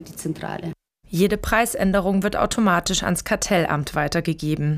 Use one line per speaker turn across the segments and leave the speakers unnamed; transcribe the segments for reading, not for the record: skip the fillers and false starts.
die Zentrale.
Jede Preisänderung wird automatisch ans Kartellamt weitergegeben.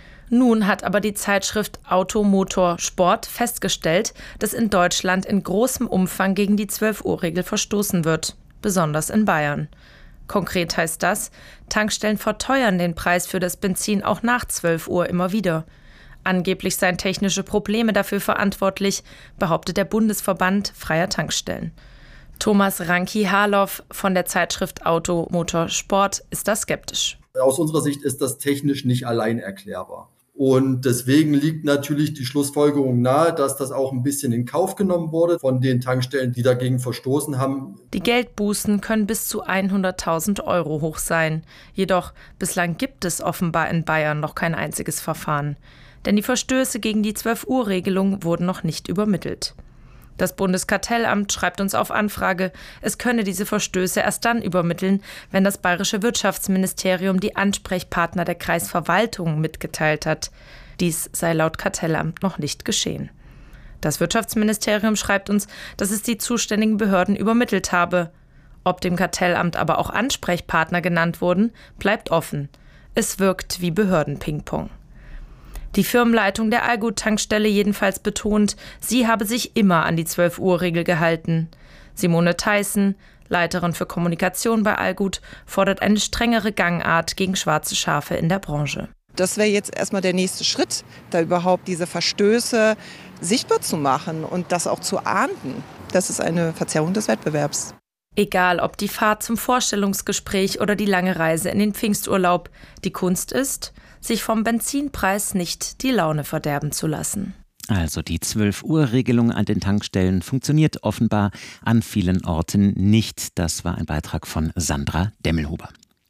Nun hat aber die Zeitschrift Auto, Motor, Sport festgestellt, dass in Deutschland in großem Umfang gegen die 12-Uhr-Regel verstoßen wird, besonders in Bayern. Konkret heißt das, Tankstellen verteuern den Preis für das Benzin auch nach 12 Uhr immer wieder. Angeblich seien technische Probleme dafür verantwortlich, behauptet der Bundesverband freier Tankstellen. Thomas Ranki-Harloff von der Zeitschrift Auto, Motor, Sport ist da skeptisch.
Aus unserer Sicht ist das technisch nicht allein erklärbar. Und deswegen liegt natürlich die Schlussfolgerung nahe, dass das auch ein bisschen in Kauf genommen wurde von den Tankstellen, die dagegen verstoßen haben.
Die Geldbußen können bis zu 100.000 Euro hoch sein. Jedoch bislang gibt es offenbar in Bayern noch kein einziges Verfahren. Denn die Verstöße gegen die 12-Uhr-Regelung wurden noch nicht übermittelt. Das Bundeskartellamt schreibt uns auf Anfrage, es könne diese Verstöße erst dann übermitteln, wenn das bayerische Wirtschaftsministerium die Ansprechpartner der Kreisverwaltung mitgeteilt hat. Dies sei laut Kartellamt noch nicht geschehen. Das Wirtschaftsministerium schreibt uns, dass es die zuständigen Behörden übermittelt habe. Ob dem Kartellamt aber auch Ansprechpartner genannt wurden, bleibt offen. Es wirkt wie Behörden-Ping-Pong. Die Firmenleitung der Allgut-Tankstelle jedenfalls betont, sie habe sich immer an die 12-Uhr-Regel gehalten. Simone Theissen, Leiterin für Kommunikation bei Allgut, fordert eine strengere Gangart gegen schwarze Schafe in der Branche.
Das wäre jetzt erstmal der nächste Schritt, da überhaupt diese Verstöße sichtbar zu machen und das auch zu ahnden. Das ist eine Verzerrung des Wettbewerbs.
Egal ob die Fahrt zum Vorstellungsgespräch oder die lange Reise in den Pfingsturlaub, die Kunst ist, sich vom Benzinpreis nicht die Laune verderben zu lassen.
Also die 12-Uhr-Regelung an den Tankstellen funktioniert offenbar an vielen Orten nicht. Das war ein Beitrag von Sandra Demmelhuber.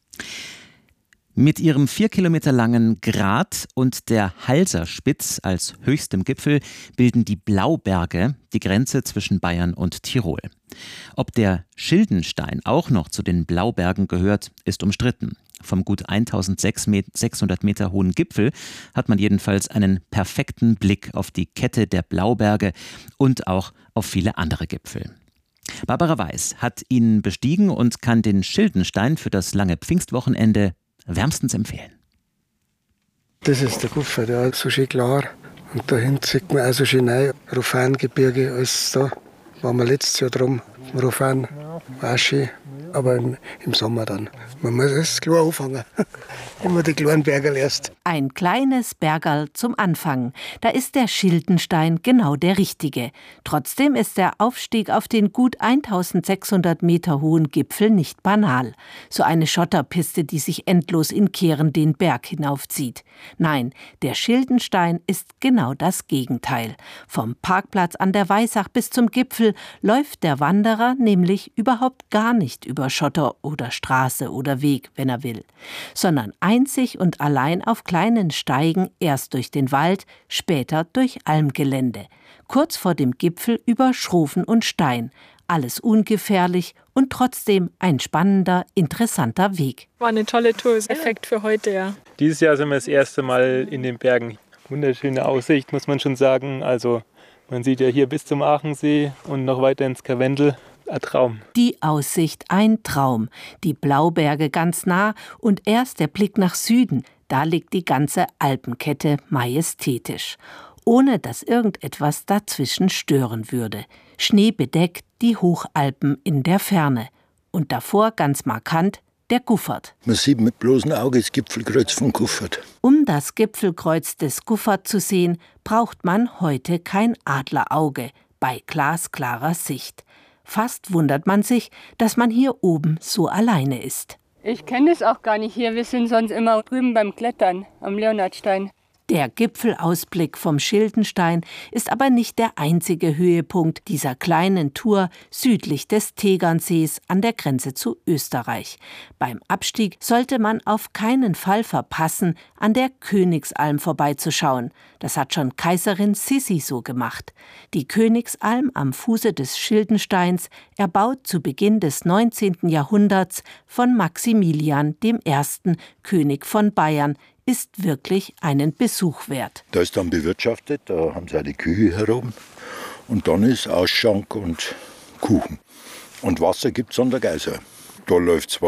Mit ihrem 4 Kilometer langen Grat und der Halserspitz als höchstem Gipfel bilden die Blauberge die Grenze zwischen Bayern und Tirol. Ob der Schildenstein auch noch zu den Blaubergen gehört, ist umstritten. Vom gut 1600 Meter hohen Gipfel hat man jedenfalls einen perfekten Blick auf die Kette der Blauberge und auch auf viele andere Gipfel. Barbara Weiß hat ihn bestiegen und kann den Schildenstein für das lange Pfingstwochenende wärmstens empfehlen.
Das ist der Gipfel, der ist so schön klar. Und da hinten sieht man auch so schön rein. Rofangebirge, alles da. Waren wir letztes Jahr drum. Rofan war auch schön, aber im Sommer dann. Man muss es klar anfangen. Immer die kleinen Bergerl erst.
Ein kleines Bergerl zum Anfang. Da ist der Schildenstein genau der richtige. Trotzdem ist der Aufstieg auf den gut 1600 Meter hohen Gipfel nicht banal. So eine Schotterpiste, die sich endlos in Kehren den Berg hinaufzieht. Nein, der Schildenstein ist genau das Gegenteil. Vom Parkplatz an der Weissach bis zum Gipfel läuft der Wanderer nämlich überhaupt gar nicht über Schotter oder Straße oder Weg, wenn er will, sondern einzig und allein auf kleinen Steigen erst durch den Wald, später durch Almgelände. Kurz vor dem Gipfel über Schrofen und Stein. Alles ungefährlich und trotzdem ein spannender, interessanter Weg.
War eine tolle Tour, Effekt für heute, ja.
Dieses Jahr sind wir das erste Mal in den Bergen. Wunderschöne Aussicht, muss man schon sagen. Also man sieht ja hier bis zum Aachensee und noch weiter ins Karwendel. Ein Traum.
Die Aussicht ein Traum. Die Blauberge ganz nah und erst der Blick nach Süden. Da liegt die ganze Alpenkette majestätisch. Ohne dass irgendetwas dazwischen stören würde. Schneebedeckt die Hochalpen in der Ferne. Und davor ganz markant der Guffert.
Man sieht mit bloßem Auge das Gipfelkreuz von Guffert.
Um das Gipfelkreuz des Guffert zu sehen, braucht man heute kein Adlerauge bei glasklarer Sicht. Fast wundert man sich, dass man hier oben so alleine ist.
Ich kenne es auch gar nicht hier. Wir sind sonst immer drüben beim Klettern am Leonhardstein.
Der Gipfelausblick vom Schildenstein ist aber nicht der einzige Höhepunkt dieser kleinen Tour südlich des Tegernsees an der Grenze zu Österreich. Beim Abstieg sollte man auf keinen Fall verpassen, an der Königsalm vorbeizuschauen. Das hat schon Kaiserin Sissi so gemacht. Die Königsalm am Fuße des Schildensteins, erbaut zu Beginn des 19. Jahrhunderts von Maximilian I., König von Bayern, ist wirklich einen Besuch wert.
Da ist dann bewirtschaftet, da haben sie auch die Kühe herum. Und dann ist Ausschank und Kuchen. Und Wasser gibt es an der Geiser. Da läuft zwar